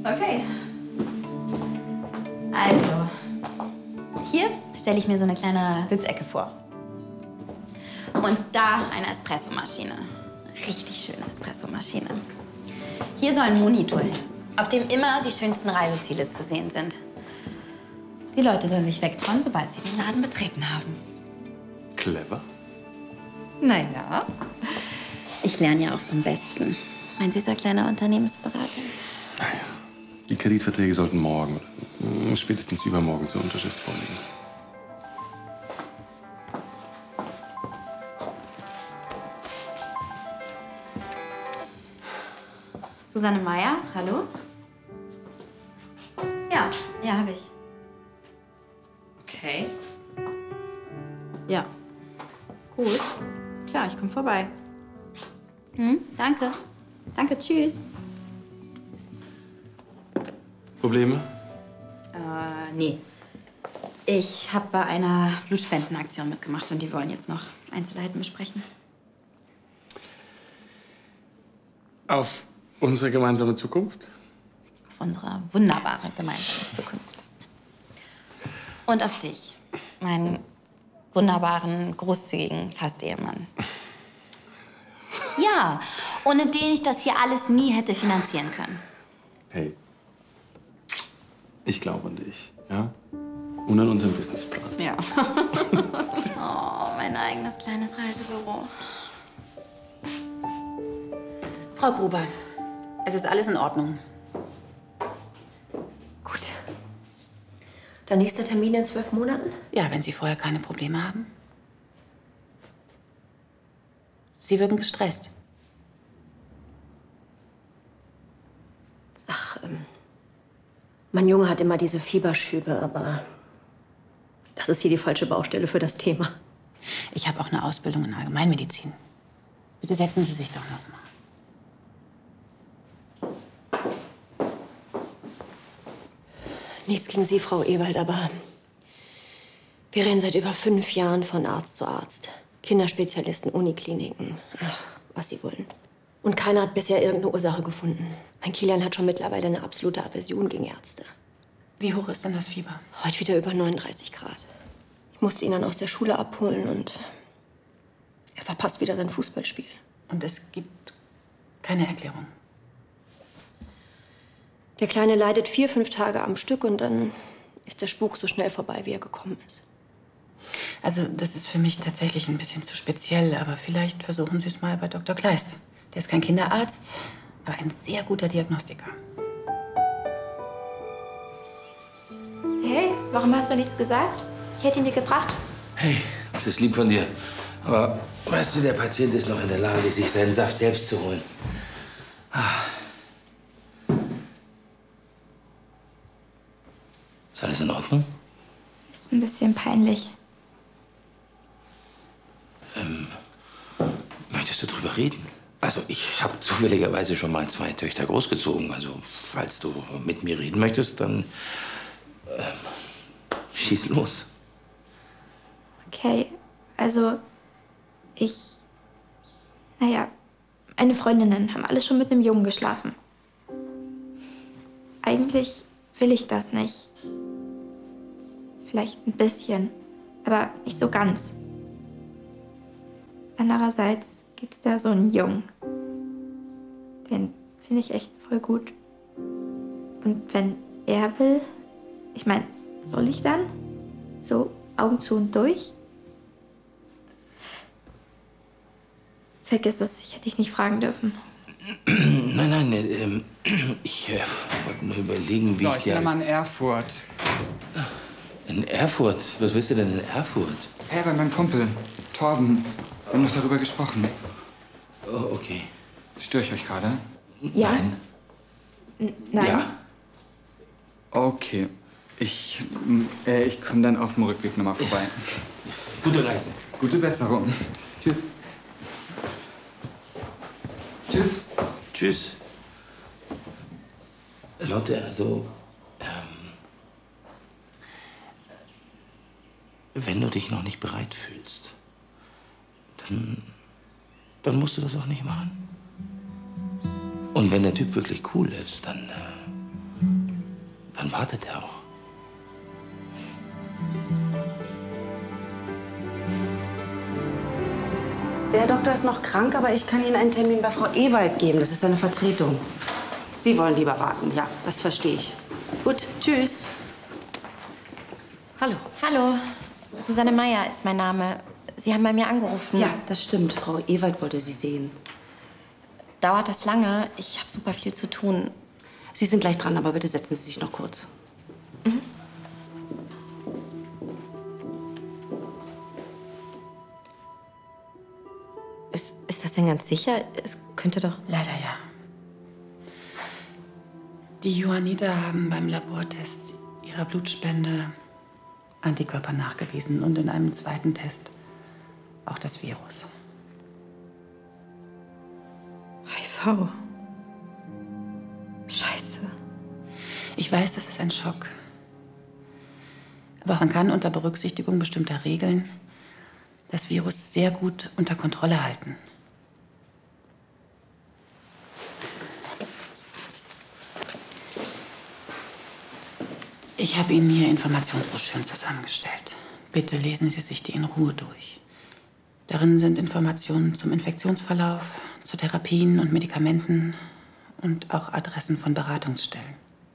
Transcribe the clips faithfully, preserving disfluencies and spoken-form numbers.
Okay. Also, hier stelle ich mir so eine kleine Sitzecke vor. Und da eine Espressomaschine. Richtig schöne Espressomaschine. Hier soll ein Monitor hin, auf dem immer die schönsten Reiseziele zu sehen sind. Die Leute sollen sich wegträumen, sobald sie den Laden betreten haben. Clever. Naja. Ich lerne ja auch vom Besten. Mein süßer kleiner Unternehmensberater. Naja, die Kreditverträge sollten morgen, spätestens übermorgen zur Unterschrift vorliegen. Susanne Meyer, hallo? Ja, ja, habe ich. Okay. Ja. Gut. Klar, ich komme vorbei. Hm, danke. Danke, tschüss. Probleme? Äh, nee. Ich habe bei einer Blutspendenaktion mitgemacht und die wollen jetzt noch Einzelheiten besprechen. Auf unsere gemeinsame Zukunft? Auf unsere wunderbare gemeinsame Zukunft. Und auf dich, meinen wunderbaren, großzügigen Fast-Ehemann. Ja, ohne den ich das hier alles nie hätte finanzieren können. Hey, ich glaube an dich, ja? Und an unseren Businessplan. Ja. Oh, mein eigenes kleines Reisebüro. Frau Gruber, es ist alles in Ordnung. Gut. Der nächste Termin in zwölf Monaten? Ja, wenn Sie vorher keine Probleme haben. Sie wirken gestresst. Ach, ähm, mein Junge hat immer diese Fieberschübe, aber das ist hier die falsche Baustelle für das Thema. Ich habe auch eine Ausbildung in Allgemeinmedizin. Bitte setzen Sie sich doch noch mal. Nichts gegen Sie, Frau Ewald, aber wir rennen seit über fünf Jahren von Arzt zu Arzt. Kinderspezialisten, Unikliniken, ach, was Sie wollen. Und keiner hat bisher irgendeine Ursache gefunden. Mein Kilian hat schon mittlerweile eine absolute Aversion gegen Ärzte. Wie hoch ist denn das Fieber? Heute wieder über neununddreißig Grad. Ich musste ihn dann aus der Schule abholen und er verpasst wieder sein Fußballspiel. Und es gibt keine Erklärung? Der Kleine leidet vier, fünf Tage am Stück und dann ist der Spuk so schnell vorbei, wie er gekommen ist. Also, das ist für mich tatsächlich ein bisschen zu speziell, aber vielleicht versuchen Sie es mal bei Doktor Kleist. Der ist kein Kinderarzt, aber ein sehr guter Diagnostiker. Hey, warum hast du nichts gesagt? Ich hätte ihn dir gebracht. Hey, das ist lieb von dir. Aber weißt du, der Patient ist noch in der Lage, sich seinen Saft selbst zu holen. Ah. Ist alles in Ordnung? Ist ein bisschen peinlich. Ähm, möchtest du drüber reden? Also, ich habe zufälligerweise schon mal zwei Töchter großgezogen. Also, falls du mit mir reden möchtest, dann ähm, schieß los. Okay, also ich... Naja, meine Freundinnen haben alle schon mit einem Jungen geschlafen. Eigentlich will ich das nicht. Vielleicht ein bisschen, aber nicht so ganz. Andererseits gibt's da so einen Jungen. Den finde ich echt voll gut. Und wenn er will, ich meine, soll ich dann? So Augen zu und durch? Vergiss es, ich hätte dich nicht fragen dürfen. Nein, nein, ähm, ich äh, wollte nur überlegen, wie So, ich ich bin dir... mal in Erfurt. In Erfurt? Was willst du denn in Erfurt? Hey, bei meinem Kumpel, Torben. Wir haben noch darüber gesprochen. Oh, okay. Störe ich euch gerade? Ja? Nein. N nein? Ja? Okay. Ich, äh, ich komme dann auf dem Rückweg nochmal vorbei. Gute Reise. Gute Besserung. Tschüss. Tschüss. Tschüss. Lotte, also, ähm, wenn du dich noch nicht bereit fühlst, dann, dann musst du das auch nicht machen. Und wenn der Typ wirklich cool ist, dann, äh, Dann wartet er auch. Der Herr Doktor ist noch krank, aber ich kann Ihnen einen Termin bei Frau Ewald geben. Das ist seine Vertretung. Sie wollen lieber warten. Ja, das verstehe ich. Gut, tschüss. Hallo. Hallo, Susanne Meyer ist mein Name. Sie haben bei mir angerufen. Ja, das stimmt. Frau Ewald wollte Sie sehen. Dauert das lange? Ich habe super viel zu tun. Sie sind gleich dran, aber bitte setzen Sie sich noch kurz. Mhm. Ist, ist das denn ganz sicher? Es könnte doch... Leider ja. Die Johanniter haben beim Labortest ihrer Blutspende Antikörper nachgewiesen und in einem zweiten Test auch das Virus. H I V. Scheiße. Ich weiß, das ist ein Schock. Aber man kann unter Berücksichtigung bestimmter Regeln das Virus sehr gut unter Kontrolle halten. Ich habe Ihnen hier Informationsbroschüren zusammengestellt. Bitte lesen Sie sich die in Ruhe durch. Darin sind Informationen zum Infektionsverlauf, zu Therapien und Medikamenten und auch Adressen von Beratungsstellen.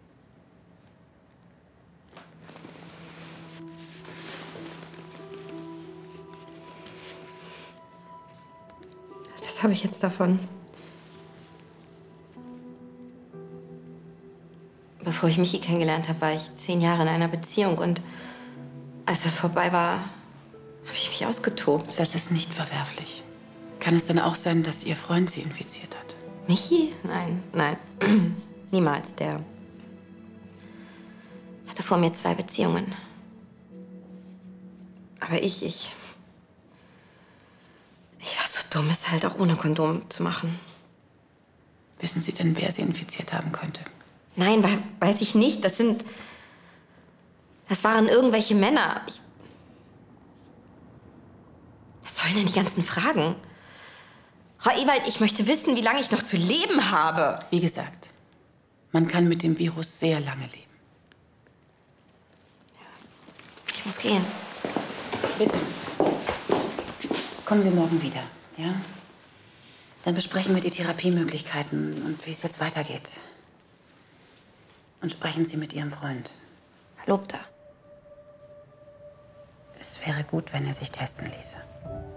Was habe ich jetzt davon? Bevor ich Michi kennengelernt habe, war ich zehn Jahre in einer Beziehung. Und als das vorbei war, habe ich mich ausgetobt. Das ist nicht verwerflich. Kann es denn auch sein, dass Ihr Freund Sie infiziert hat? Michi? Nein, nein. Niemals. Der hatte vor mir zwei Beziehungen. Aber ich, ich... Ich war so dumm, es halt auch ohne Kondom zu machen. Wissen Sie denn, wer Sie infiziert haben könnte? Nein, we weiß ich nicht. Das sind... Das waren irgendwelche Männer. Ich, was sollen denn die ganzen Fragen? Frau Ewald, ich möchte wissen, wie lange ich noch zu leben habe. Wie gesagt, man kann mit dem Virus sehr lange leben. Ich muss gehen. Bitte. Kommen Sie morgen wieder, ja? Dann besprechen wir die Therapiemöglichkeiten und wie es jetzt weitergeht. Und sprechen Sie mit Ihrem Freund. Verlobter. Es wäre gut, wenn er sich testen ließe.